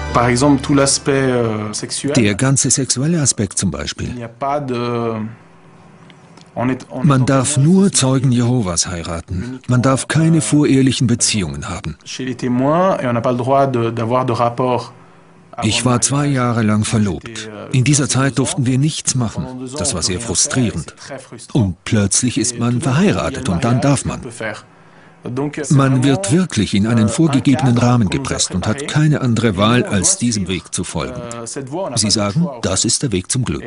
Der ganze sexuelle Aspekt zum Beispiel. Man darf nur Zeugen Jehovas heiraten. Man darf keine vorehelichen Beziehungen haben. Ich war 2 Jahre lang verlobt. In dieser Zeit durften wir nichts machen. Das war sehr frustrierend. Und plötzlich ist man verheiratet und dann darf man. Man wird wirklich in einen vorgegebenen Rahmen gepresst und hat keine andere Wahl, als diesem Weg zu folgen. Sie sagen, das ist der Weg zum Glück.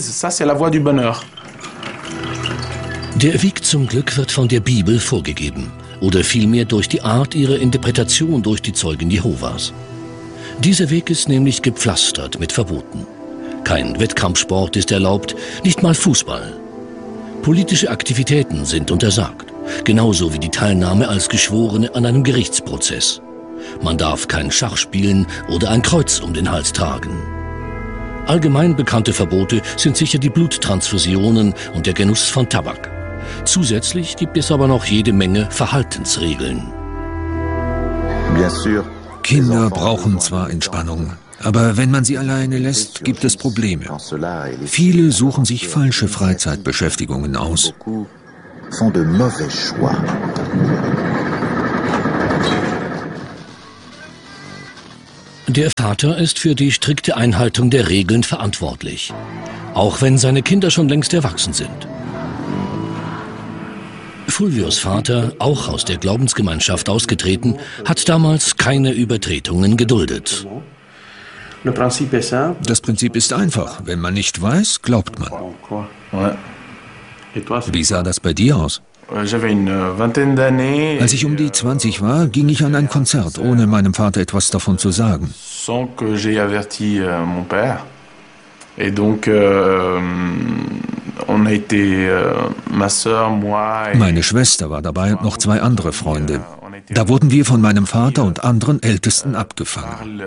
Der Weg zum Glück wird von der Bibel vorgegeben oder vielmehr durch die Art ihrer Interpretation durch die Zeugen Jehovas. Dieser Weg ist nämlich gepflastert mit Verboten. Kein Wettkampfsport ist erlaubt, nicht mal Fußball. Politische Aktivitäten sind untersagt, genauso wie die Teilnahme als Geschworene an einem Gerichtsprozess. Man darf kein Schach spielen oder ein Kreuz um den Hals tragen. Allgemein bekannte Verbote sind sicher die Bluttransfusionen und der Genuss von Tabak. Zusätzlich gibt es aber noch jede Menge Verhaltensregeln. Kinder brauchen zwar Entspannung, aber wenn man sie alleine lässt, gibt es Probleme. Viele suchen sich falsche Freizeitbeschäftigungen aus. Der Vater ist für die strikte Einhaltung der Regeln verantwortlich, auch wenn seine Kinder schon längst erwachsen sind. Fulvios Vater, auch aus der Glaubensgemeinschaft ausgetreten, hat damals keine Übertretungen geduldet. Das Prinzip ist einfach. Wenn man nicht weiß, glaubt man. Wie sah das bei dir aus? Als ich um die 20 war, ging ich an ein Konzert, ohne meinem Vater etwas davon zu sagen. Meine Schwester war dabei und noch 2 andere Freunde. Da wurden wir von meinem Vater und anderen Ältesten abgefangen.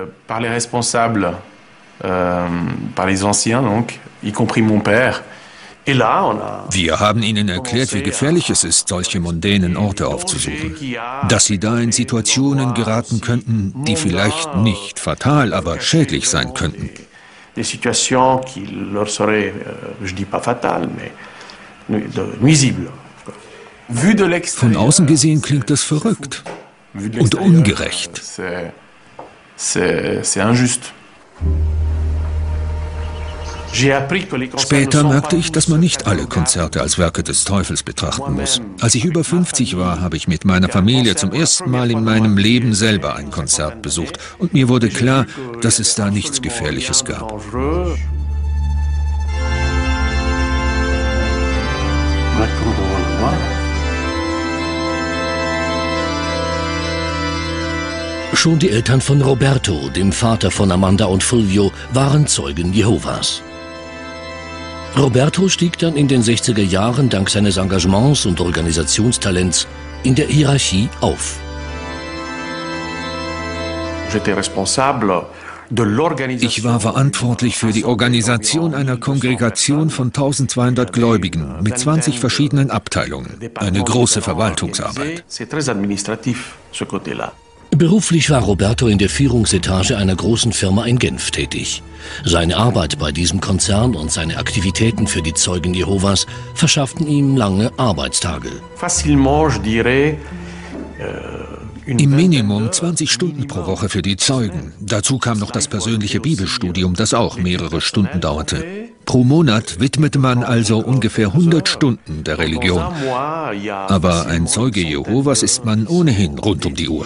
Wir haben ihnen erklärt, wie gefährlich es ist, solche mondänen Orte aufzusuchen. Dass sie da in Situationen geraten könnten, die vielleicht nicht fatal, aber schädlich sein könnten. Des situations qui leur seraient, je dis pas fatales, mais nuisibles. Von außen gesehen klingt das verrückt und ungerecht. C'est injuste. Später merkte ich, dass man nicht alle Konzerte als Werke des Teufels betrachten muss. Als ich über 50 war, habe ich mit meiner Familie zum ersten Mal in meinem Leben selber ein Konzert besucht. Und mir wurde klar, dass es da nichts Gefährliches gab. Schon die Eltern von Roberto, dem Vater von Amanda und Fulvio, waren Zeugen Jehovas. Roberto stieg dann in den 60er Jahren dank seines Engagements und Organisationstalents in der Hierarchie auf. Ich war verantwortlich für die Organisation einer Kongregation von 1200 Gläubigen mit 20 verschiedenen Abteilungen. Eine große Verwaltungsarbeit. Beruflich war Roberto in der Führungsetage einer großen Firma in Genf tätig. Seine Arbeit bei diesem Konzern und seine Aktivitäten für die Zeugen Jehovas verschafften ihm lange Arbeitstage. Im Minimum 20 Stunden pro Woche für die Zeugen. Dazu kam noch das persönliche Bibelstudium, das auch mehrere Stunden dauerte. Pro Monat widmete man also ungefähr 100 Stunden der Religion. Aber ein Zeuge Jehovas ist man ohnehin rund um die Uhr.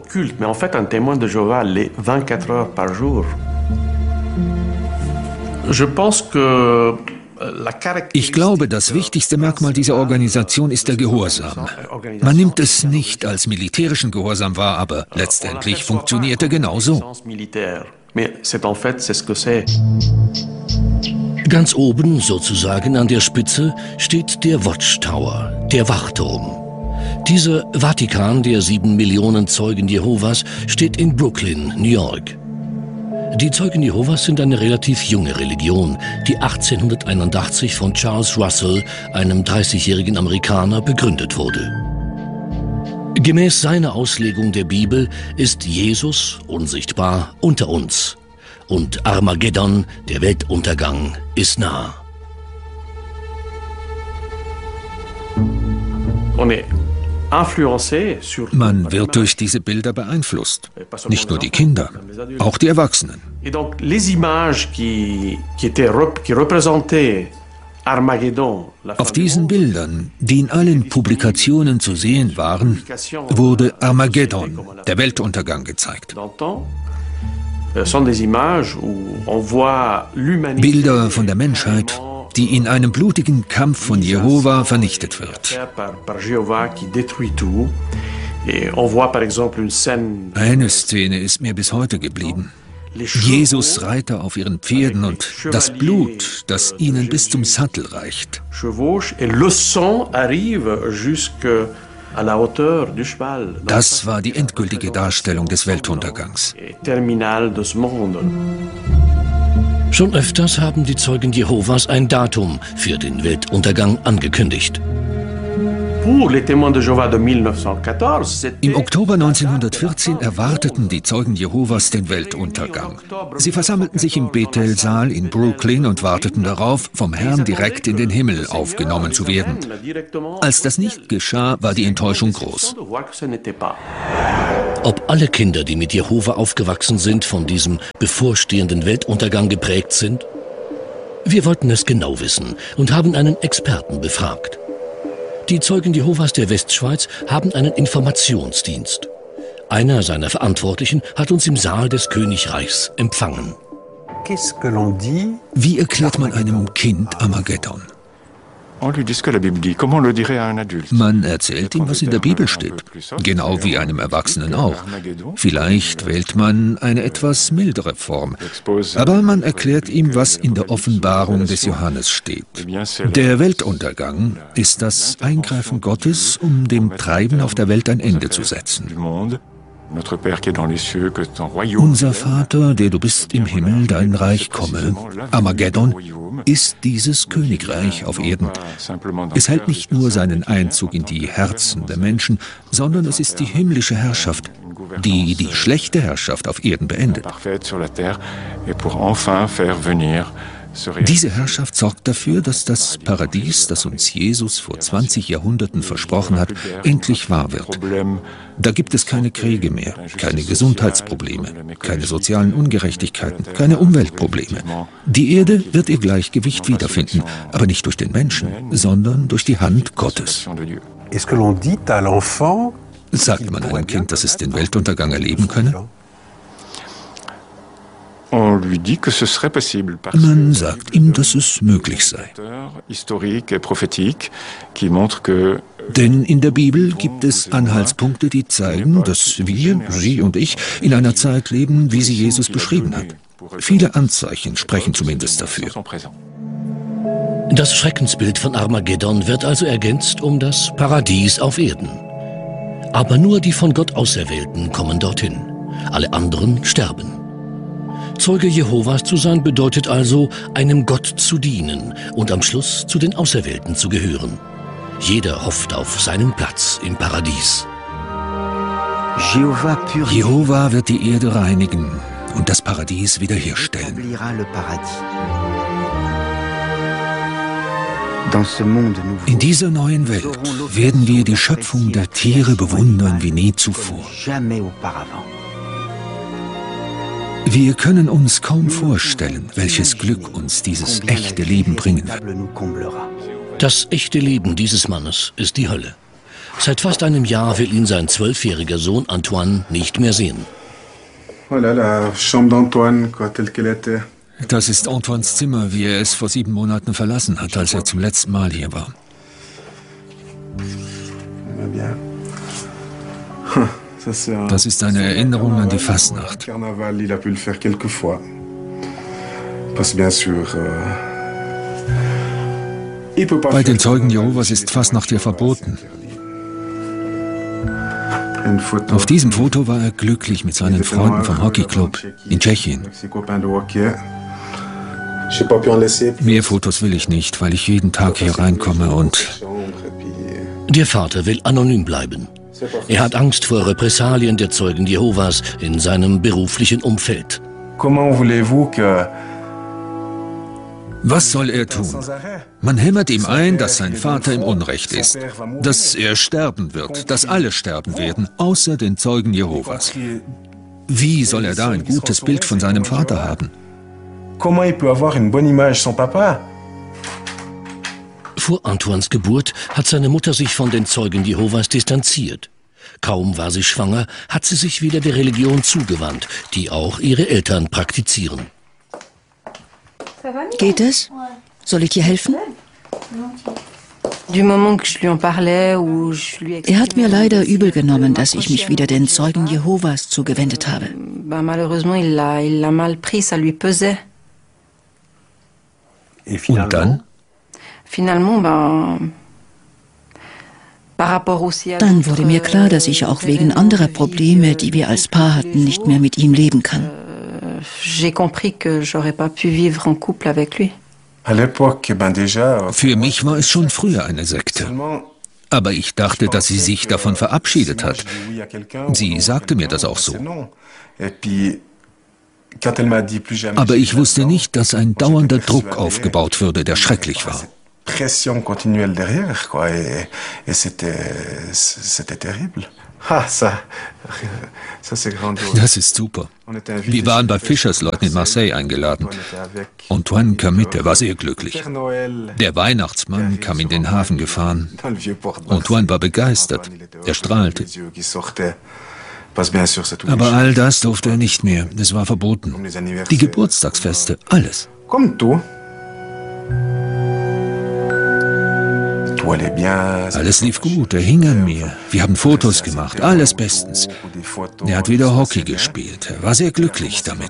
Ich glaube, das wichtigste Merkmal dieser Organisation ist der Gehorsam. Man nimmt es nicht als militärischen Gehorsam wahr, aber letztendlich funktioniert er genauso. Ganz oben, sozusagen an der Spitze, steht der Watchtower, der Wachturm. Dieser Vatikan der 7 Millionen Zeugen Jehovas steht in Brooklyn, New York. Die Zeugen Jehovas sind eine relativ junge Religion, die 1881 von Charles Russell, einem 30-jährigen Amerikaner, begründet wurde. Gemäß seiner Auslegung der Bibel ist Jesus unsichtbar unter uns und Armageddon, der Weltuntergang, ist nah. Man wird durch diese Bilder beeinflusst. Nicht nur die Kinder, auch die Erwachsenen. Auf diesen Bildern, die in allen Publikationen zu sehen waren, wurde Armageddon, der Weltuntergang, gezeigt. Bilder von der Menschheit, die in einem blutigen Kampf von Jehova vernichtet wird. Eine Szene ist mir bis heute geblieben. Jesus Reiter auf ihren Pferden und das Blut, das ihnen bis zum Sattel reicht. Das war die endgültige Darstellung des Weltuntergangs. Schon öfters haben die Zeugen Jehovas ein Datum für den Weltuntergang angekündigt. Im Oktober 1914 erwarteten die Zeugen Jehovas den Weltuntergang. Sie versammelten sich im Bethel-Saal in Brooklyn und warteten darauf, vom Herrn direkt in den Himmel aufgenommen zu werden. Als das nicht geschah, war die Enttäuschung groß. Ob alle Kinder, die mit Jehova aufgewachsen sind, von diesem bevorstehenden Weltuntergang geprägt sind? Wir wollten es genau wissen und haben einen Experten befragt. Die Zeugen Jehovas der Westschweiz haben einen Informationsdienst. Einer seiner Verantwortlichen hat uns im Saal des Königreichs empfangen. Wie erklärt man einem Kind Armageddon? Man erzählt ihm, was in der Bibel steht, genau wie einem Erwachsenen auch. Vielleicht wählt man eine etwas mildere Form, aber man erklärt ihm, was in der Offenbarung des Johannes steht. Der Weltuntergang ist das Eingreifen Gottes, um dem Treiben auf der Welt ein Ende zu setzen. Unser Vater, der du bist im Himmel, dein Reich komme. Armageddon ist dieses Königreich auf Erden. Es hält nicht nur seinen Einzug in die Herzen der Menschen, sondern es ist die himmlische Herrschaft, die die schlechte Herrschaft auf Erden beendet. Diese Herrschaft sorgt dafür, dass das Paradies, das uns Jesus vor 20 Jahrhunderten versprochen hat, endlich wahr wird. Da gibt es keine Kriege mehr, keine Gesundheitsprobleme, keine sozialen Ungerechtigkeiten, keine Umweltprobleme. Die Erde wird ihr Gleichgewicht wiederfinden, aber nicht durch den Menschen, sondern durch die Hand Gottes. Sagt man einem Kind, dass es den Weltuntergang erleben könne? Man sagt ihm, dass es möglich sei. Denn in der Bibel gibt es Anhaltspunkte, die zeigen, dass wir, Sie und ich, in einer Zeit leben, wie sie Jesus beschrieben hat. Viele Anzeichen sprechen zumindest dafür. Das Schreckensbild von Armageddon wird also ergänzt um das Paradies auf Erden. Aber nur die von Gott Auserwählten kommen dorthin. Alle anderen sterben. Zeuge Jehovas zu sein bedeutet also, einem Gott zu dienen und am Schluss zu den Auserwählten zu gehören. Jeder hofft auf seinen Platz im Paradies. Jehova wird die Erde reinigen und das Paradies wiederherstellen. In dieser neuen Welt werden wir die Schöpfung der Tiere bewundern wie nie zuvor. Wir können uns kaum vorstellen, welches Glück uns dieses echte Leben bringen wird. Das echte Leben dieses Mannes ist die Hölle. Seit fast einem Jahr will ihn sein 12-jähriger Sohn Antoine nicht mehr sehen. Das ist Antoines Zimmer, wie er es vor 7 Monaten verlassen hat, als er zum letzten Mal hier war. Das ist eine Erinnerung an die Fastnacht. Bei den Zeugen Jehovas ist Fastnacht ja verboten. Auf diesem Foto war er glücklich mit seinen Freunden vom Hockeyclub in Tschechien. Mehr Fotos will ich nicht, weil ich jeden Tag hier reinkomme und... Der Vater will anonym bleiben. Er hat Angst vor Repressalien der Zeugen Jehovas in seinem beruflichen Umfeld. Was soll er tun? Man hämmert ihm ein, dass sein Vater im Unrecht ist, dass er sterben wird, dass alle sterben werden, außer den Zeugen Jehovas. Wie soll er da ein gutes Bild von seinem Vater haben? Vor Antoines Geburt hat seine Mutter sich von den Zeugen Jehovas distanziert. Kaum war sie schwanger, hat sie sich wieder der Religion zugewandt, die auch ihre Eltern praktizieren. Geht es? Soll ich dir helfen? Er hat mir leider übel genommen, dass ich mich wieder den Zeugen Jehovas zugewendet habe. Und dann? Dann wurde mir klar, dass ich auch wegen anderer Probleme, die wir als Paar hatten, nicht mehr mit ihm leben kann. Für mich war es schon früher eine Sekte. Aber ich dachte, dass sie sich davon verabschiedet hat. Sie sagte mir das auch so. Aber ich wusste nicht, dass ein dauernder Druck aufgebaut würde, der schrecklich war. Pression continuelle derrière, quoi, et c'était terrible. Ça c'est grandiose. Das ist super. Wir waren bei Fischersleuten in Marseille eingeladen. Antoine kam mit, er war sehr glücklich. Der Weihnachtsmann kam in den Hafen gefahren. Antoine war begeistert, er strahlte. Aber all das durfte er nicht mehr, es war verboten. Die Geburtstagsfeste, alles. Alles lief gut, er hing an mir. Wir haben Fotos gemacht, alles bestens. Er hat wieder Hockey gespielt, er war sehr glücklich damit.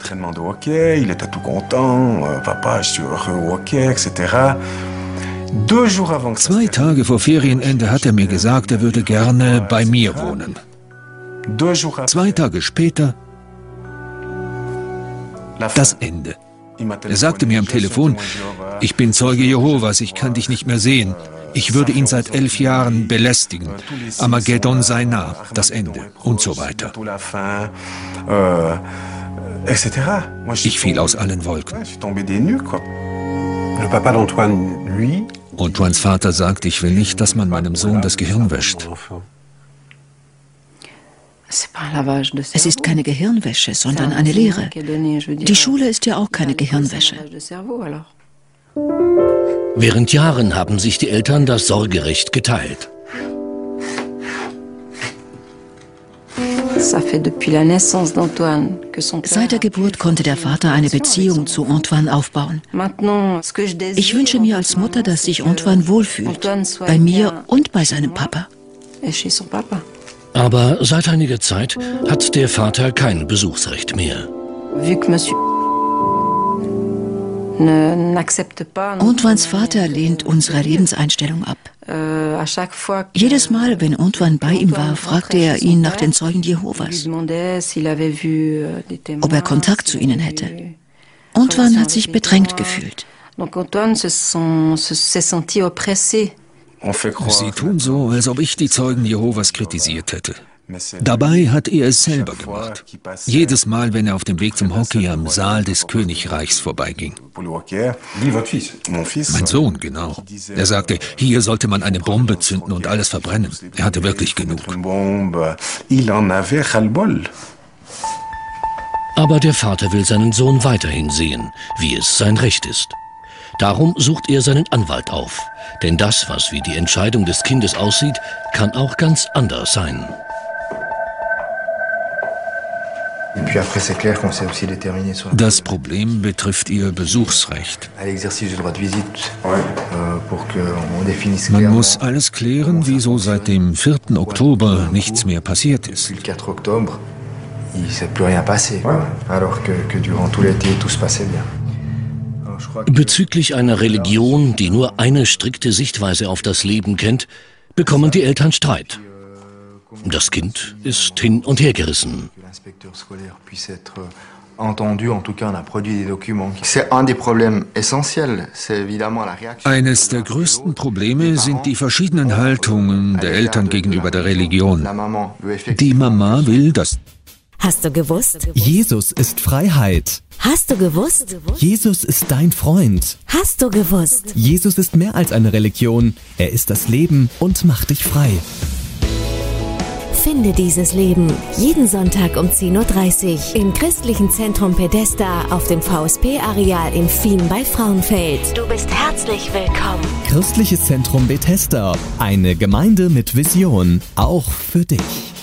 2 Tage vor Ferienende hat er mir gesagt, er würde gerne bei mir wohnen. 2 Tage später das Ende. Er sagte mir am Telefon, ich bin Zeuge Jehovas, ich kann dich nicht mehr sehen. Ich würde ihn seit 11 Jahren belästigen. Armageddon sei nah, das Ende und so weiter. Ich fiel aus allen Wolken. Antoines Vater sagt, ich will nicht, dass man meinem Sohn das Gehirn wäscht. Es ist keine Gehirnwäsche, sondern eine Lehre. Die Schule ist ja auch keine Gehirnwäsche. Während Jahren haben sich die Eltern das Sorgerecht geteilt. Seit der Geburt konnte der Vater eine Beziehung zu Antoine aufbauen. Ich wünsche mir als Mutter, dass sich Antoine wohlfühlt, bei mir und bei seinem Papa. Aber seit einiger Zeit hat der Vater kein Besuchsrecht mehr. Antoines Vater lehnt unsere Lebenseinstellung ab. Jedes Mal, wenn Antoine bei ihm war, fragte er ihn nach den Zeugen Jehovas, ob er Kontakt zu ihnen hätte. Antoine hat sich bedrängt gefühlt. Sie tun so, als ob ich die Zeugen Jehovas kritisiert hätte. Dabei hat er es selber gemacht. Jedes Mal, wenn er auf dem Weg zum Hockey am Saal des Königreichs vorbeiging. Mein Sohn, genau. Er sagte, hier sollte man eine Bombe zünden und alles verbrennen. Er hatte wirklich genug. Aber der Vater will seinen Sohn weiterhin sehen, wie es sein Recht ist. Darum sucht er seinen Anwalt auf. Denn das, was wie die Entscheidung des Kindes aussieht, kann auch ganz anders sein. Das Problem betrifft ihr Besuchsrecht. Man muss alles klären, wieso seit dem 4. Oktober nichts mehr passiert ist. Bezüglich einer Religion, die nur eine strikte Sichtweise auf das Leben kennt, bekommen die Eltern Streit. Das Kind ist hin und her gerissen. Eines der größten Probleme sind die verschiedenen Haltungen der Eltern gegenüber der Religion. Die Mama will, dass... Hast du gewusst? Jesus ist Freiheit. Hast du gewusst? Jesus ist dein Freund. Hast du gewusst? Jesus ist mehr als eine Religion. Er ist das Leben und macht dich frei. Finde dieses Leben jeden Sonntag um 10:30 Uhr im Christlichen Zentrum Pedesta auf dem VSP-Areal in Fien bei Frauenfeld. Du bist herzlich willkommen. Christliches Zentrum Bethesda. Eine Gemeinde mit Vision. Auch für dich.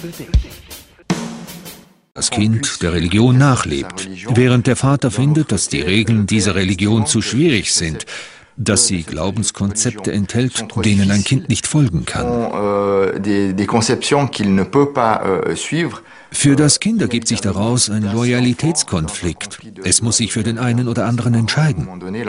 Das Kind der Religion nachlebt, während der Vater findet, dass die Regeln dieser Religion zu schwierig sind, dass sie Glaubenskonzepte enthält, denen ein Kind nicht folgen kann. Für das Kind ergibt sich daraus ein Loyalitätskonflikt. Es muss sich für den einen oder anderen entscheiden.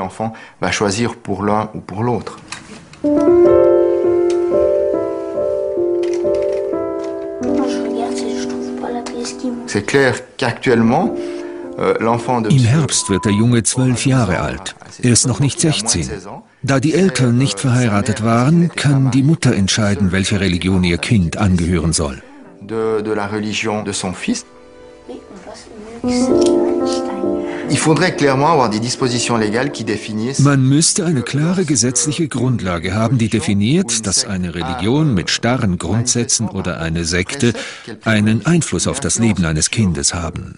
Im Herbst wird der Junge 12 Jahre alt. Er ist noch nicht 16. Da die Eltern nicht verheiratet waren, kann die Mutter entscheiden, welcher Religion ihr Kind angehören soll. Man müsste eine klare gesetzliche Grundlage haben, die definiert, dass eine Religion mit starren Grundsätzen oder eine Sekte einen Einfluss auf das Leben eines Kindes haben.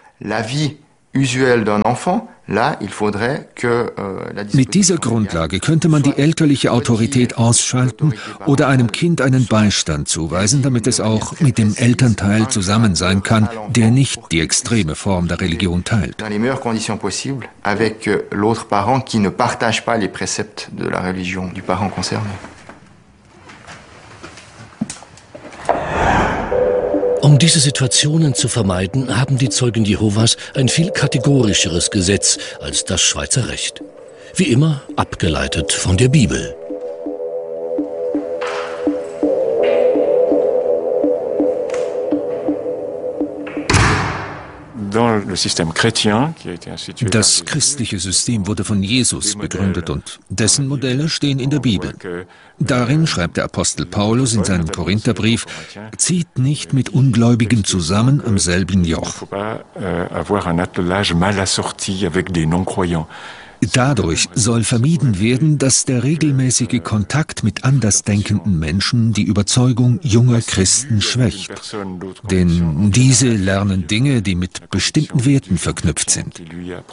Mit dieser Grundlage könnte man die elterliche Autorität ausschalten oder einem Kind einen Beistand zuweisen, damit es auch mit dem Elternteil zusammen sein kann, der nicht die extreme Form der Religion teilt. Um diese Situationen zu vermeiden, haben die Zeugen Jehovas ein viel kategorischeres Gesetz als das Schweizer Recht. Wie immer abgeleitet von der Bibel. Das christliche System wurde von Jesus begründet und dessen Modelle stehen in der Bibel. Darin schreibt der Apostel Paulus in seinem Korintherbrief: Zieht nicht mit Ungläubigen zusammen am selben Joch. Dadurch soll vermieden werden, dass der regelmäßige Kontakt mit andersdenkenden Menschen die Überzeugung junger Christen schwächt. Denn diese lernen Dinge, die mit bestimmten Werten verknüpft sind.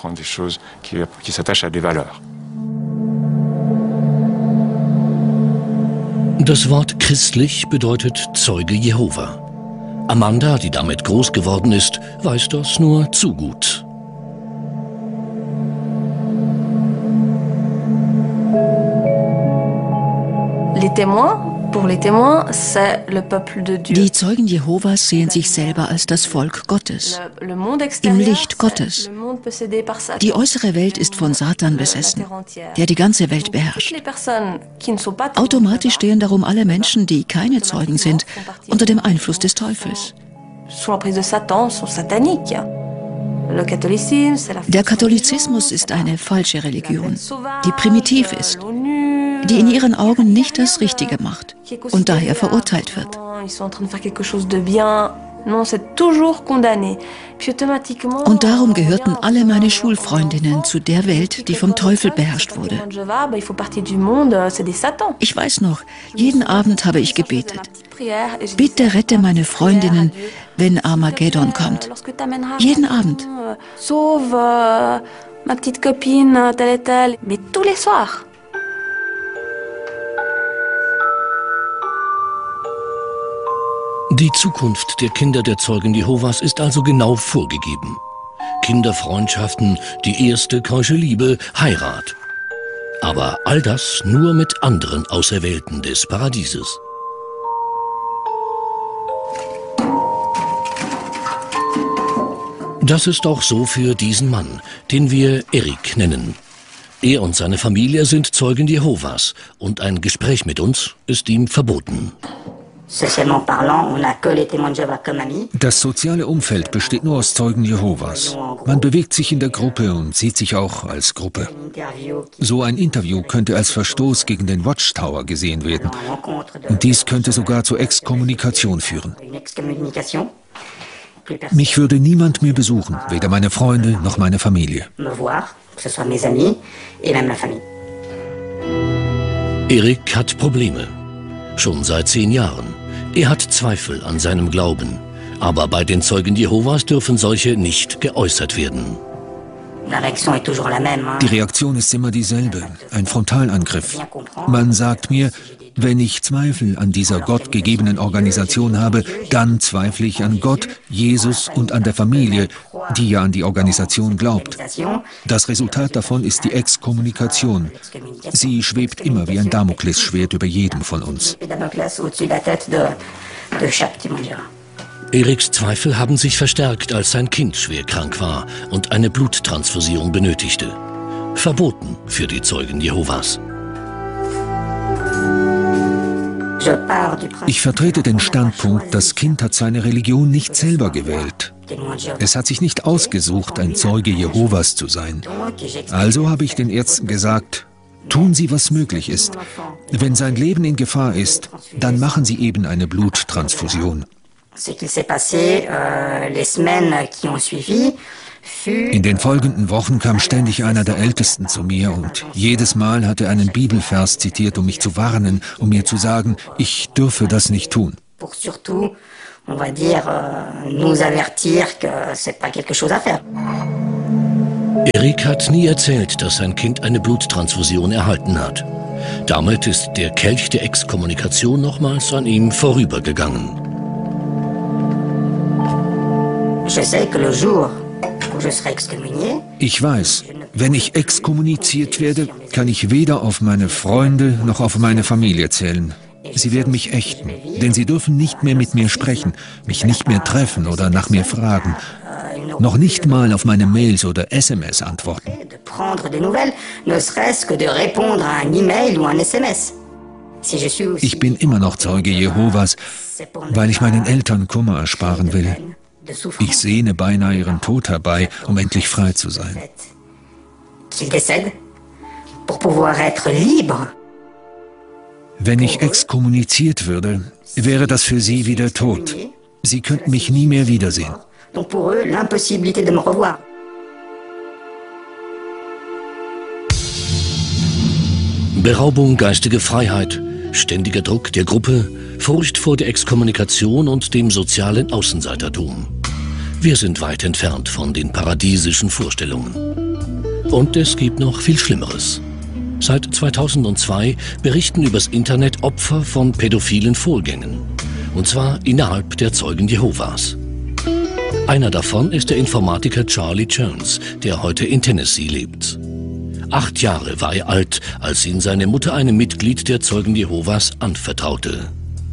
Das Wort christlich bedeutet Zeuge Jehova. Amanda, die damit groß geworden ist, weiß das nur zu gut. Die Zeugen Jehovas sehen sich selber als das Volk Gottes, im Licht Gottes. Die äußere Welt ist von Satan besessen, der die ganze Welt beherrscht. Automatisch stehen darum alle Menschen, die keine Zeugen sind, unter dem Einfluss des Teufels. Der Katholizismus ist eine falsche Religion, die primitiv ist, die in ihren Augen nicht das Richtige macht und daher verurteilt wird. Und darum gehörten alle meine Schulfreundinnen zu der Welt, die vom Teufel beherrscht wurde. Ich weiß noch, jeden Abend habe ich gebetet: Bitte rette meine Freundinnen, wenn Armageddon kommt. Jeden Abend. Sauve ma petite copine, telle et telle, mais tous les soirs. Die Zukunft der Kinder der Zeugen Jehovas ist also genau vorgegeben. Kinderfreundschaften, die erste keusche Liebe, Heirat. Aber all das nur mit anderen Auserwählten des Paradieses. Das ist auch so für diesen Mann, den wir Erik nennen. Er und seine Familie sind Zeugen Jehovas und ein Gespräch mit uns ist ihm verboten. Das soziale Umfeld besteht nur aus Zeugen Jehovas. Man bewegt sich in der Gruppe und sieht sich auch als Gruppe. So ein Interview könnte als Verstoß gegen den Watchtower gesehen werden. Und dies könnte sogar zur Exkommunikation führen. Mich würde niemand mehr besuchen, weder meine Freunde noch meine Familie. Erik hat Probleme. Schon seit 10 Jahren. Er hat Zweifel an seinem Glauben. Aber bei den Zeugen Jehovas dürfen solche nicht geäußert werden. Die Reaktion ist immer dieselbe, ein Frontalangriff. Man sagt mir, wenn ich Zweifel an dieser gottgegebenen Organisation habe, dann zweifle ich an Gott, Jesus und an der Familie, die ja an die Organisation glaubt. Das Resultat davon ist die Exkommunikation. Sie schwebt immer wie ein Damoklesschwert über jedem von uns. Eriks Zweifel haben sich verstärkt, als sein Kind schwer krank war und eine Bluttransfusion benötigte. Verboten für die Zeugen Jehovas. Ich vertrete den Standpunkt, das Kind hat seine Religion nicht selber gewählt. Es hat sich nicht ausgesucht, ein Zeuge Jehovas zu sein. Also habe ich den Ärzten gesagt, tun Sie, was möglich ist. Wenn sein Leben in Gefahr ist, dann machen Sie eben eine Bluttransfusion. In den folgenden Wochen kam ständig einer der Ältesten zu mir und jedes Mal hat er einen Bibelvers zitiert, um mich zu warnen, um mir zu sagen, ich dürfe das nicht tun. Erik hat nie erzählt, dass sein Kind eine Bluttransfusion erhalten hat. Damit ist der Kelch der Exkommunikation nochmals an ihm vorübergegangen. Ich weiß, wenn ich exkommuniziert werde, kann ich weder auf meine Freunde noch auf meine Familie zählen. Sie werden mich ächten, denn sie dürfen nicht mehr mit mir sprechen, mich nicht mehr treffen oder nach mir fragen, noch nicht mal auf meine Mails oder SMS antworten. Ich bin immer noch Zeuge Jehovas, weil ich meinen Eltern Kummer ersparen will. Ich sehne beinahe ihren Tod herbei, um endlich frei zu sein. Wenn ich exkommuniziert würde, wäre das für sie wie der Tod. Sie könnten mich nie mehr wiedersehen. Beraubung, geistige Freiheit, ständiger Druck der Gruppe, Furcht vor der Exkommunikation und dem sozialen Außenseitertum. Wir sind weit entfernt von den paradiesischen Vorstellungen. Und es gibt noch viel Schlimmeres. Seit 2002 berichten übers Internet Opfer von pädophilen Vorgängen. Und zwar innerhalb der Zeugen Jehovas. Einer davon ist der Informatiker Charlie Jones, der heute in Tennessee lebt. 8 Jahre war er alt, als ihn seine Mutter einem Mitglied der Zeugen Jehovas anvertraute.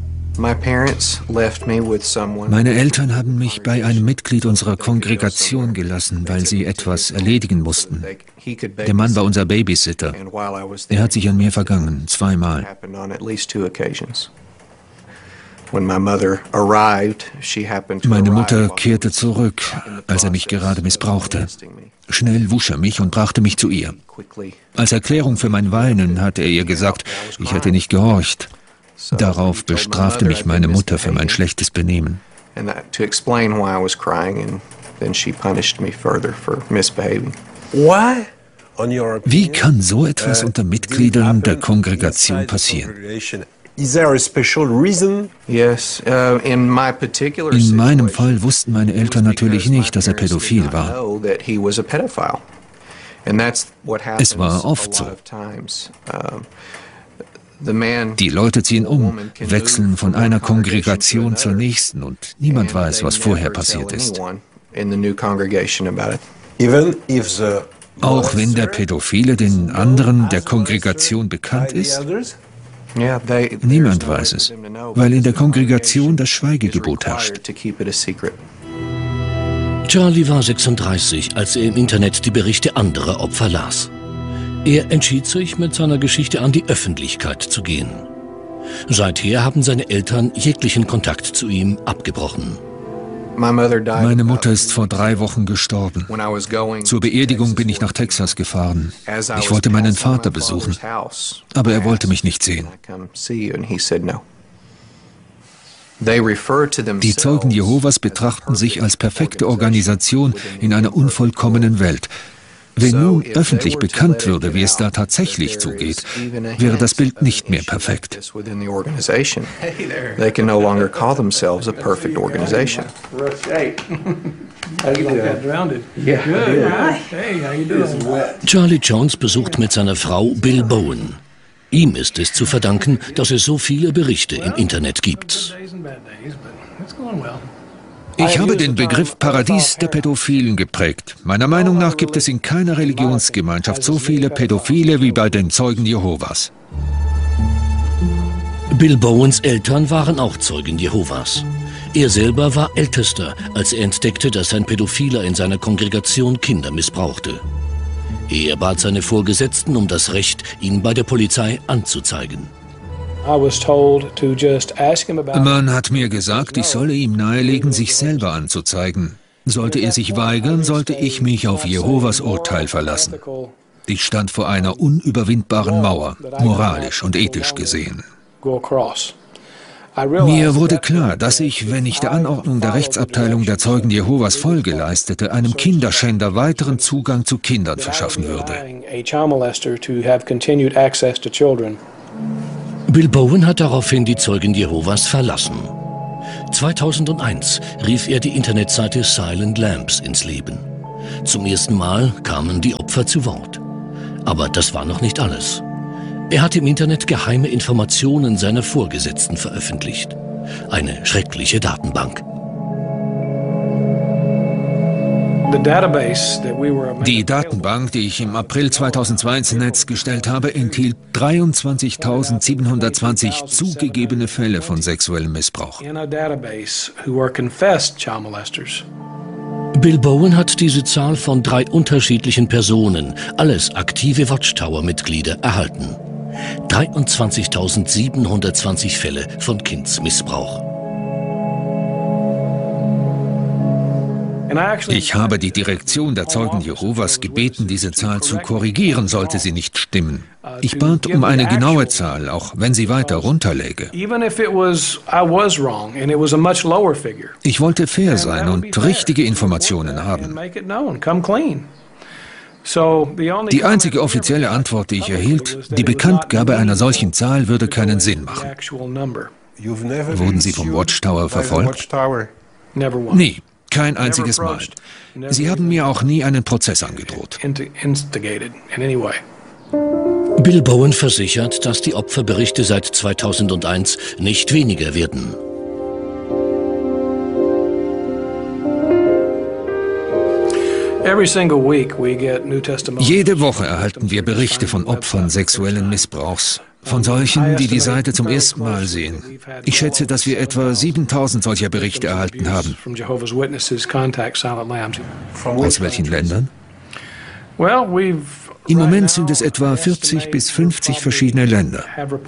Meine Eltern haben mich bei einem Mitglied unserer Kongregation gelassen, weil sie etwas erledigen mussten. Der Mann war unser Babysitter. Er hat sich an mir vergangen, 2-mal. Meine Mutter kehrte zurück, als er mich gerade missbrauchte. Schnell wusch er mich und brachte mich zu ihr. Als Erklärung für mein Weinen hatte er ihr gesagt, ich hätte nicht gehorcht. Darauf bestrafte mich meine Mutter für mein schlechtes Benehmen. Wie kann so etwas unter Mitgliedern der Kongregation passieren? In meinem Fall wussten meine Eltern natürlich nicht, dass er pädophil war. Es war oft so. Die Leute ziehen um, wechseln von einer Kongregation zur nächsten und niemand weiß, was vorher passiert ist. Auch wenn der Pädophile den anderen der Kongregation bekannt ist? Niemand weiß es, weil in der Kongregation das Schweigegebot herrscht. Charlie war 36, als er im Internet die Berichte anderer Opfer las. Er entschied sich, mit seiner Geschichte an die Öffentlichkeit zu gehen. Seither haben seine Eltern jeglichen Kontakt zu ihm abgebrochen. Meine Mutter ist vor 3 Wochen gestorben. Zur Beerdigung bin ich nach Texas gefahren. Ich wollte meinen Vater besuchen, aber er wollte mich nicht sehen. Die Zeugen Jehovas betrachten sich als perfekte Organisation in einer unvollkommenen Welt. Wenn nun öffentlich bekannt würde, wie es da tatsächlich zugeht, wäre das Bild nicht mehr perfekt. Charlie Jones besucht mit seiner Frau Bill Bowen. Ihm ist es zu verdanken, dass es so viele Berichte im Internet gibt. Ich habe den Begriff Paradies der Pädophilen geprägt. Meiner Meinung nach gibt es in keiner Religionsgemeinschaft so viele Pädophile wie bei den Zeugen Jehovas. Bill Bowens Eltern waren auch Zeugen Jehovas. Er selber war Ältester, als er entdeckte, dass ein Pädophiler in seiner Kongregation Kinder missbrauchte. Er bat seine Vorgesetzten um das Recht, ihn bei der Polizei anzuzeigen. Man hat mir gesagt, ich solle ihm nahelegen, sich selber anzuzeigen. Sollte er sich weigern, sollte ich mich auf Jehovas Urteil verlassen. Ich stand vor einer unüberwindbaren Mauer, moralisch und ethisch gesehen. Mir wurde klar, dass ich, wenn ich der Anordnung der Rechtsabteilung der Zeugen Jehovas Folge leistete, einem Kinderschänder weiteren Zugang zu Kindern verschaffen würde. Bill Bowen hat daraufhin die Zeugen Jehovas verlassen. 2001 rief er die Internetseite Silent Lambs ins Leben. Zum ersten Mal kamen die Opfer zu Wort. Aber das war noch nicht alles. Er hat im Internet geheime Informationen seiner Vorgesetzten veröffentlicht. Eine schreckliche Datenbank. Die Datenbank, die ich im April 2002 ins Netz gestellt habe, enthielt 23.720 zugegebene Fälle von sexuellem Missbrauch. Bill Bowen hat diese Zahl von 3 unterschiedlichen Personen, alles aktive Watchtower-Mitglieder, erhalten. 23.720 Fälle von Kindsmissbrauch. Ich habe die Direktion der Zeugen Jehovas gebeten, diese Zahl zu korrigieren, sollte sie nicht stimmen. Ich bat um eine genaue Zahl, auch wenn sie weiter runterläge. Ich wollte fair sein und richtige Informationen haben. Die einzige offizielle Antwort, die ich erhielt, die Bekanntgabe einer solchen Zahl würde keinen Sinn machen. Wurden Sie vom Watchtower verfolgt? Nie. Kein einziges Mal. Sie haben mir auch nie einen Prozess angedroht. Bill Bowen versichert, dass die Opferberichte seit 2001 nicht weniger werden. Jede Woche erhalten wir Berichte von Opfern sexuellen Missbrauchs. Von solchen, die die Seite zum ersten Mal sehen. Ich schätze, dass wir etwa 7.000 solcher Berichte erhalten haben. Aus welchen Ländern? Im Moment sind es etwa 40 bis 50 verschiedene Länder.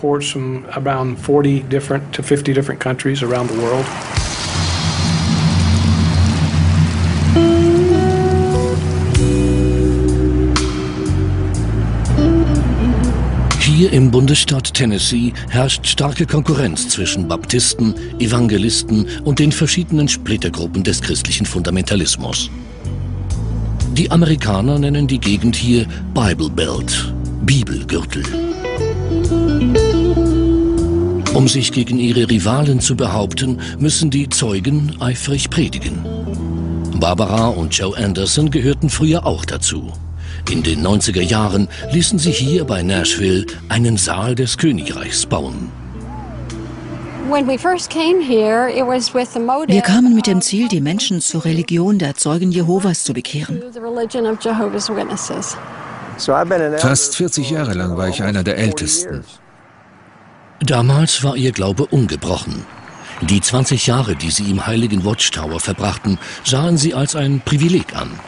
Hier im Bundesstaat Tennessee herrscht starke Konkurrenz zwischen Baptisten, Evangelisten und den verschiedenen Splittergruppen des christlichen Fundamentalismus. Die Amerikaner nennen die Gegend hier Bible Belt, Bibelgürtel. Um sich gegen ihre Rivalen zu behaupten, müssen die Zeugen eifrig predigen. Barbara und Joe Anderson gehörten früher auch dazu. In den 90er Jahren ließen sie hier bei Nashville einen Saal des Königreichs bauen. Wir kamen mit dem Ziel, die Menschen zur Religion der Zeugen Jehovas zu bekehren. Fast 40 Jahre lang war ich einer der Ältesten. Damals war ihr Glaube ungebrochen. Die 20 Jahre, die sie im heiligen Watchtower verbrachten, sahen sie als ein Privileg an.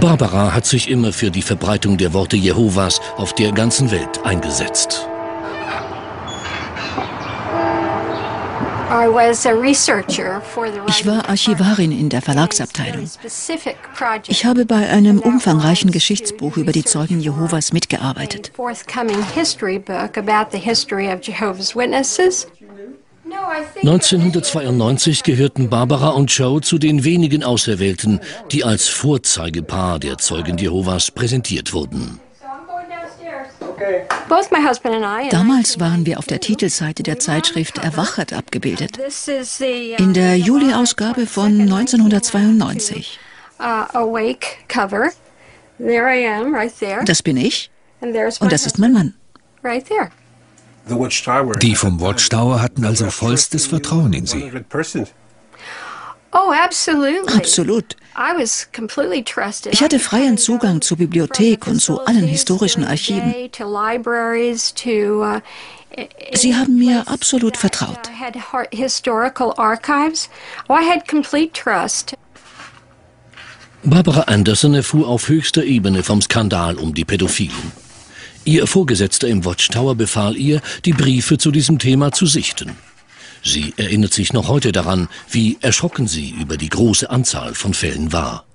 Barbara hat sich immer für die Verbreitung der Worte Jehovas auf der ganzen Welt eingesetzt. Ich war Archivarin in der Verlagsabteilung. Ich habe bei einem umfangreichen Geschichtsbuch über die Zeugen Jehovas mitgearbeitet. 1992 gehörten Barbara und Joe zu den wenigen Auserwählten, die als Vorzeigepaar der Zeugen Jehovas präsentiert wurden. Damals waren wir auf der Titelseite der Zeitschrift Erwachet abgebildet. In der Juli-Ausgabe von 1992. Das bin ich und das ist mein Mann. Die vom Watchtower hatten also vollstes Vertrauen in sie. Absolut. Ich hatte freien Zugang zur Bibliothek und zu allen historischen Archiven. Sie haben mir absolut vertraut. Barbara Anderson erfuhr auf höchster Ebene vom Skandal um die Pädophilen. Ihr Vorgesetzter im Watchtower befahl ihr, die Briefe zu diesem Thema zu sichten. Sie erinnert sich noch heute daran, wie erschrocken sie über die große Anzahl von Fällen war.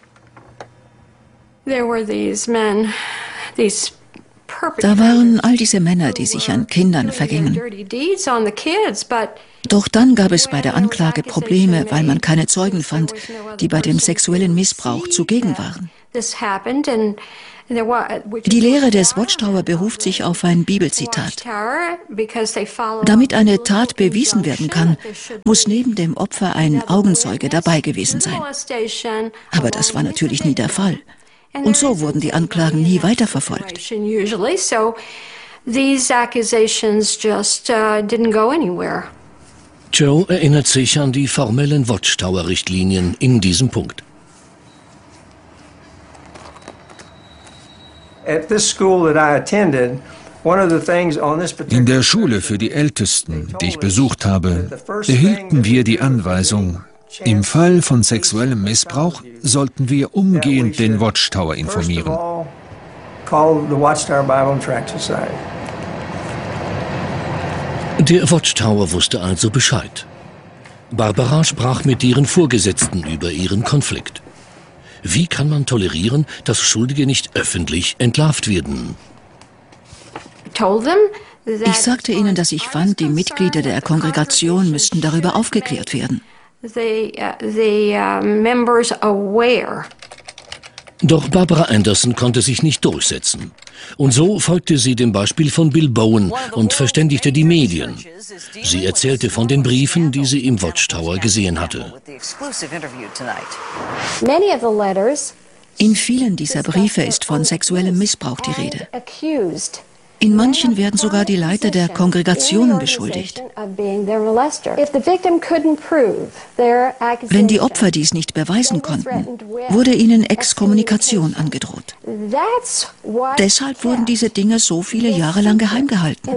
Da waren all diese Männer, die sich an Kindern vergingen. Doch dann gab es bei der Anklage Probleme, weil man keine Zeugen fand, die bei dem sexuellen Missbrauch zugegen waren. Die Lehre des Watchtower beruft sich auf ein Bibelzitat. Damit eine Tat bewiesen werden kann, muss neben dem Opfer ein Augenzeuge dabei gewesen sein. Aber das war natürlich nie der Fall. Und so wurden die Anklagen nie weiterverfolgt. Joe erinnert sich an die formellen Watchtower-Richtlinien in diesem Punkt. In der Schule für die Ältesten, die ich besucht habe, erhielten wir die Anweisung, im Fall von sexuellem Missbrauch sollten wir umgehend den Watchtower informieren. Der Watchtower wusste also Bescheid. Barbara sprach mit ihren Vorgesetzten über ihren Konflikt. Wie kann man tolerieren, dass Schuldige nicht öffentlich entlarvt werden? Ich sagte ihnen, dass ich fand, die Mitglieder der Kongregation müssten darüber aufgeklärt werden. Doch Barbara Anderson konnte sich nicht durchsetzen. Und so folgte sie dem Beispiel von Bill Bowen und verständigte die Medien. Sie erzählte von den Briefen, die sie im Watchtower gesehen hatte. In vielen dieser Briefe ist von sexuellem Missbrauch die Rede. In manchen werden sogar die Leiter der Kongregationen beschuldigt. Wenn die Opfer dies nicht beweisen konnten, wurde ihnen Exkommunikation angedroht. Deshalb wurden diese Dinge so viele Jahre lang geheim gehalten.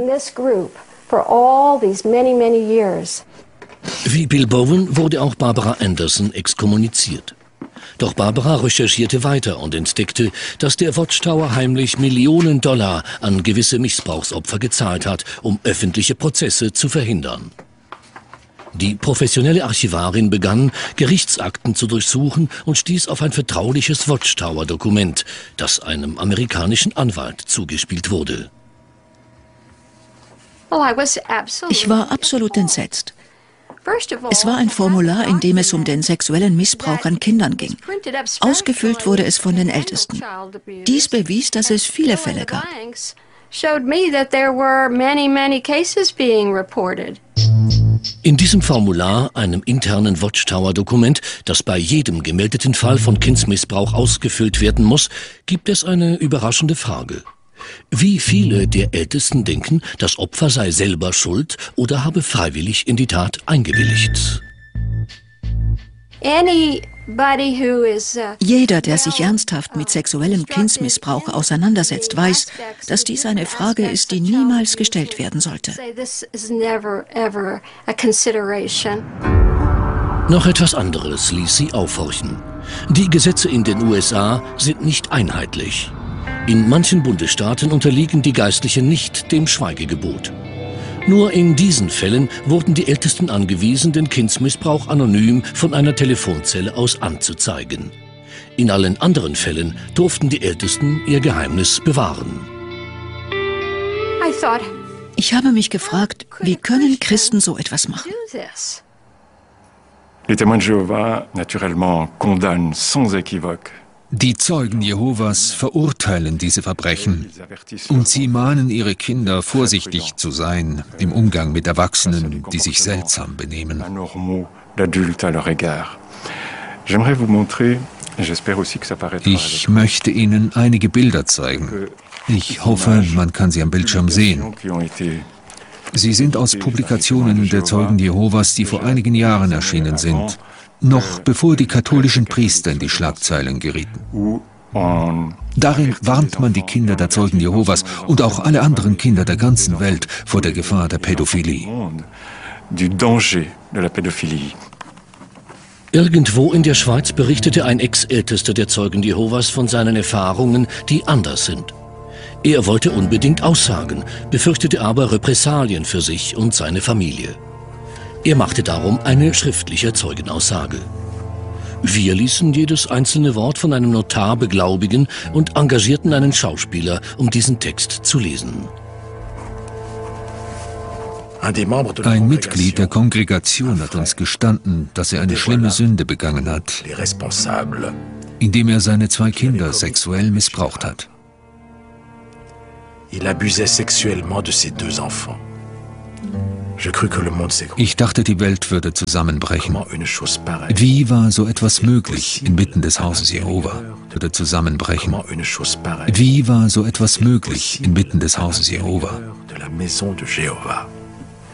Wie Bill Bowen wurde auch Barbara Anderson exkommuniziert. Doch Barbara recherchierte weiter und entdeckte, dass der Watchtower heimlich Millionen $Millionen an gewisse Missbrauchsopfer gezahlt hat, um öffentliche Prozesse zu verhindern. Die professionelle Archivarin begann, Gerichtsakten zu durchsuchen und stieß auf ein vertrauliches Watchtower-Dokument, das einem amerikanischen Anwalt zugespielt wurde. Ich war absolut entsetzt. Es war ein Formular, in dem es um den sexuellen Missbrauch an Kindern ging. Ausgefüllt wurde es von den Ältesten. Dies bewies, dass es viele Fälle gab. In diesem Formular, einem internen Watchtower-Dokument, das bei jedem gemeldeten Fall von Kindsmissbrauch ausgefüllt werden muss, gibt es eine überraschende Frage. Wie viele der Ältesten denken, das Opfer sei selber schuld oder habe freiwillig in die Tat eingewilligt? Jeder, der sich ernsthaft mit sexuellem Kindsmissbrauch auseinandersetzt, weiß, dass dies eine Frage ist, die niemals gestellt werden sollte. Noch etwas anderes ließ sie aufhorchen. Die Gesetze in den USA sind nicht einheitlich. In manchen Bundesstaaten unterliegen die Geistlichen nicht dem Schweigegebot. Nur in diesen Fällen wurden die Ältesten angewiesen, den Kindsmissbrauch anonym von einer Telefonzelle aus anzuzeigen. In allen anderen Fällen durften die Ältesten ihr Geheimnis bewahren. Ich habe mich gefragt, wie können Christen so etwas machen? Les témoins de Jéhovah, naturellement, condamnent sans équivoque. Die Zeugen Jehovas verurteilen diese Verbrechen und sie mahnen ihre Kinder, vorsichtig zu sein im Umgang mit Erwachsenen, die sich seltsam benehmen. Ich möchte Ihnen einige Bilder zeigen. Ich hoffe, man kann sie am Bildschirm sehen. Sie sind aus Publikationen der Zeugen Jehovas, die vor einigen Jahren erschienen sind, noch bevor die katholischen Priester in die Schlagzeilen gerieten. Darin warnt man die Kinder der Zeugen Jehovas und auch alle anderen Kinder der ganzen Welt vor der Gefahr der Pädophilie. Irgendwo in der Schweiz berichtete ein Ex-Ältester der Zeugen Jehovas von seinen Erfahrungen, die anders sind. Er wollte unbedingt aussagen, befürchtete aber Repressalien für sich und seine Familie. Er machte darum eine schriftliche Zeugenaussage. Wir ließen jedes einzelne Wort von einem Notar beglaubigen und engagierten einen Schauspieler, um diesen Text zu lesen. Ein Mitglied der Kongregation hat uns gestanden, dass er eine schlimme Sünde begangen hat, indem er seine 2 Kinder sexuell missbraucht hat. Ich dachte, die Welt würde zusammenbrechen. Wie war so etwas möglich inmitten des Hauses Jehova? Würde zusammenbrechen. Wie war so etwas möglich inmitten des Hauses Jehova?